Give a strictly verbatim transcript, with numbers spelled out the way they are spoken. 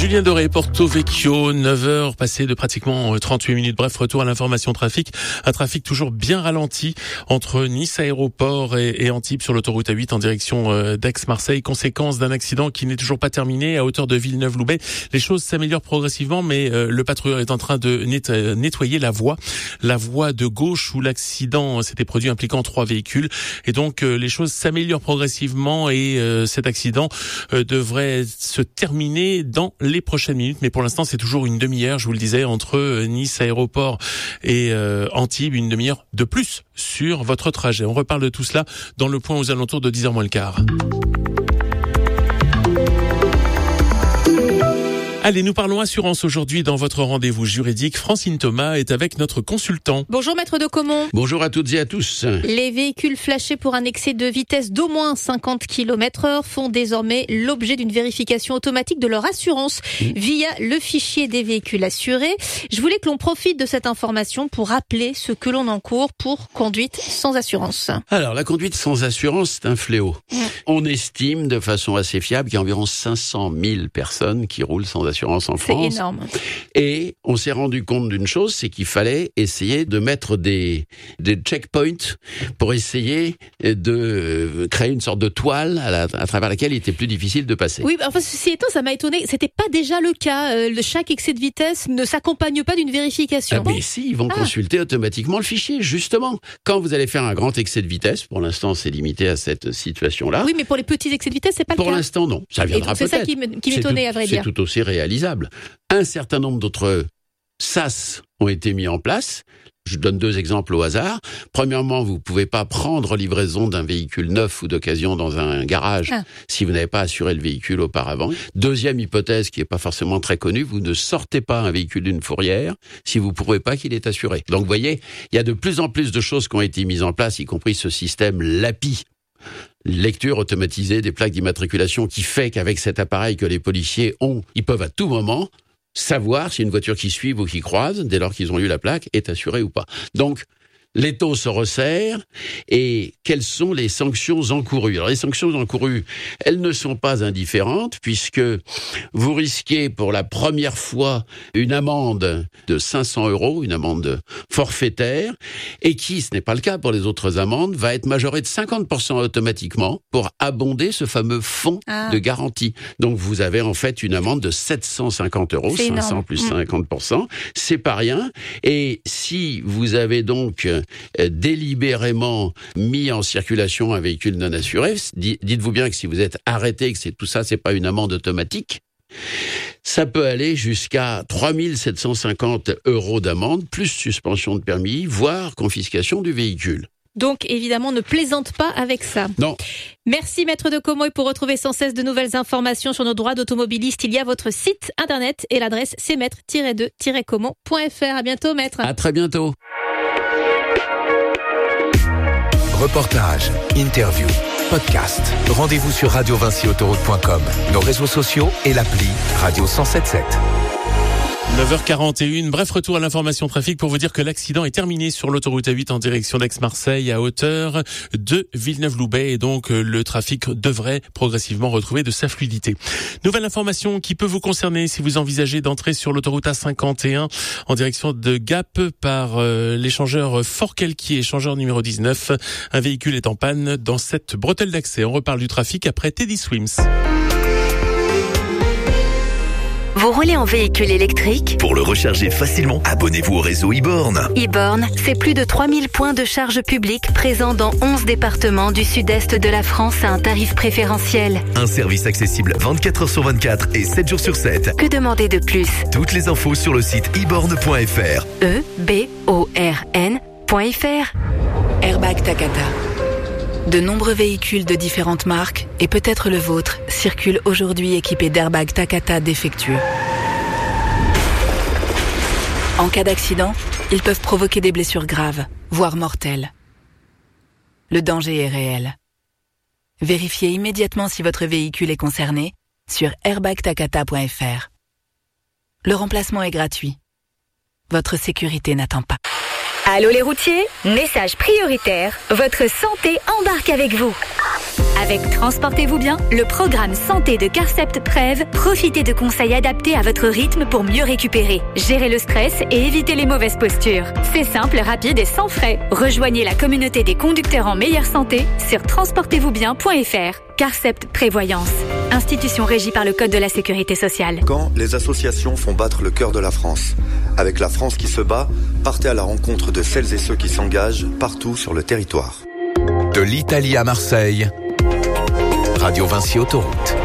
Julien Doré, Porto Vecchio, neuf heures passées de pratiquement trente-huit minutes. Bref, retour à l'information trafic. Un trafic toujours bien ralenti entre Nice Aéroport et, et Antibes sur l'autoroute A huit en direction d'Aix-Marseille. Conséquence d'un accident qui n'est toujours pas terminé à hauteur de Villeneuve-Loubet. Les choses s'améliorent progressivement, mais euh, le patrouilleur est en train de net, euh, nettoyer la voie. La voie de gauche où l'accident s'était produit impliquant trois véhicules. Et donc, euh, les choses s'améliorent progressivement et euh, cet accident euh, devrait se terminer dans les prochaines minutes, mais pour l'instant c'est toujours une demi-heure, je vous le disais, entre Nice Aéroport et euh, Antibes, une demi-heure de plus sur votre trajet. On reparle de tout cela dans le point aux alentours de dix heures moins le quart. Allez, nous parlons assurance aujourd'hui dans votre rendez-vous juridique. Francine Thomas est avec notre consultant. Bonjour maître de Caumont. Bonjour à toutes et à tous. Les véhicules flashés pour un excès de vitesse d'au moins cinquante kilomètres heure font désormais l'objet d'une vérification automatique de leur assurance mmh. via le fichier des véhicules assurés. Je voulais que l'on profite de cette information pour rappeler ce que l'on encourt pour conduite sans assurance. Alors, la conduite sans assurance, c'est un fléau. Mmh. On estime de façon assez fiable qu'il y a environ cinq cent mille personnes qui roulent sans assurance. Assurance en France. C'est énorme. Et on s'est rendu compte d'une chose, c'est qu'il fallait essayer de mettre des, des checkpoints pour essayer de créer une sorte de toile à, la, à travers laquelle il était plus difficile de passer. Oui, enfin, ceci étant, ça m'a étonné. C'était pas déjà le cas. Euh, chaque excès de vitesse ne s'accompagne pas d'une vérification. Ah, mais si, ils vont ah. consulter automatiquement le fichier, justement. Quand vous allez faire un grand excès de vitesse, pour l'instant, c'est limité à cette situation-là. Oui, mais pour les petits excès de vitesse, c'est pas pour le cas. Pour l'instant, non. Ça viendra peut-être. C'est ça qui m'étonnait, à vrai dire. C'est tout aussi réalisable. Un certain nombre d'autres sas ont été mis en place. Je donne deux exemples au hasard. Premièrement, vous ne pouvez pas prendre livraison d'un véhicule neuf ou d'occasion dans un garage ah. si vous n'avez pas assuré le véhicule auparavant. Deuxième hypothèse qui n'est pas forcément très connue, vous ne sortez pas un véhicule d'une fourrière si vous ne prouvez pas qu'il est assuré. Donc vous voyez, il y a de plus en plus de choses qui ont été mises en place, y compris ce système L A P I. Lecture automatisée des plaques d'immatriculation qui fait qu'avec cet appareil que les policiers ont, ils peuvent à tout moment savoir si une voiture qui suit ou qui croise, dès lors qu'ils ont eu la plaque, est assurée ou pas. Donc, l'étau se resserre et quelles sont les sanctions encourues? Alors les sanctions encourues, elles ne sont pas indifférentes puisque vous risquez pour la première fois une amende de cinq cents euros, une amende forfaitaire, et qui, ce n'est pas le cas pour les autres amendes, va être majorée de cinquante pour cent automatiquement pour abonder ce fameux fonds ah. de garantie. Donc vous avez en fait une amende de sept cent cinquante euros, cinq cents plus cinquante pour cent, c'est pas rien. Et si vous avez donc délibérément mis en circulation un véhicule non assuré, dites-vous bien que si vous êtes arrêté, que c'est tout ça, c'est pas une amende automatique, ça peut aller jusqu'à trois mille sept cent cinquante euros d'amende, plus suspension de permis, voire confiscation du véhicule. Donc, évidemment, ne plaisante pas avec ça. Non. Merci, maître de Caumont. Et pour retrouver sans cesse de nouvelles informations sur nos droits d'automobiliste, il y a votre site internet et l'adresse c'est maître tiret deux tiret caumont point f r. À bientôt, maître. À très bientôt. Reportages, interviews, podcasts. Rendez-vous sur radio vinci autoroute point com, nos réseaux sociaux et l'appli Radio cent sept sept. neuf heures quarante et une, bref retour à l'information trafic pour vous dire que l'accident est terminé sur l'autoroute A huit en direction d'Aix-Marseille à hauteur de Villeneuve-Loubet et donc le trafic devrait progressivement retrouver de sa fluidité. Nouvelle information qui peut vous concerner si vous envisagez d'entrer sur l'autoroute A cinquante et un en direction de Gap par euh, l'échangeur Fort-Calquier, échangeur numéro dix-neuf. Un véhicule est en panne dans cette bretelle d'accès. On reparle du trafic après Teddy Swims. Vous roulez en véhicule électrique? Pour le recharger facilement, abonnez-vous au réseau e-born. e-born, c'est plus de trois mille points de charge publique présents dans onze départements du sud-est de la France à un tarif préférentiel. Un service accessible vingt-quatre heures sur vingt-quatre et sept jours sur sept. Que demander de plus? Toutes les infos sur le site e born point f r. E B O R N point F R. Airbag Takata. De nombreux véhicules de différentes marques, et peut-être le vôtre, circulent aujourd'hui équipés d'airbags Takata défectueux. En cas d'accident, ils peuvent provoquer des blessures graves, voire mortelles. Le danger est réel. Vérifiez immédiatement si votre véhicule est concerné sur airbag takata point f r. Le remplacement est gratuit. Votre sécurité n'attend pas. Allô les routiers, message prioritaire, votre santé embarque avec vous. Avec Transportez-vous bien, le programme santé de Carcept Prev, profitez de conseils adaptés à votre rythme pour mieux récupérer, gérer le stress et éviter les mauvaises postures. C'est simple, rapide et sans frais. Rejoignez la communauté des conducteurs en meilleure santé sur transportez vous bien point f r. Carcept Prévoyance, institution régie par le Code de la Sécurité sociale. Quand les associations font battre le cœur de la France, avec la France qui se bat, partez à la rencontre de celles et ceux qui s'engagent partout sur le territoire. De l'Italie à Marseille, Radio Vinci Autoroute.